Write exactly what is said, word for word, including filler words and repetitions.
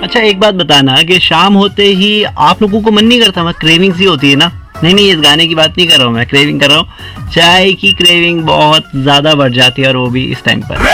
अच्छा एक बात बताना कि शाम होते ही आप लोगों को मन नहीं करता? मैं क्रेविंग सी होती है ना। नहीं नहीं, इस गाने की बात नहीं कर रहा हूँ मैं, क्रेविंग कर रहा हूँ, चाय की क्रेविंग बहुत ज्यादा बढ़ जाती है और वो भी इस टाइम पर।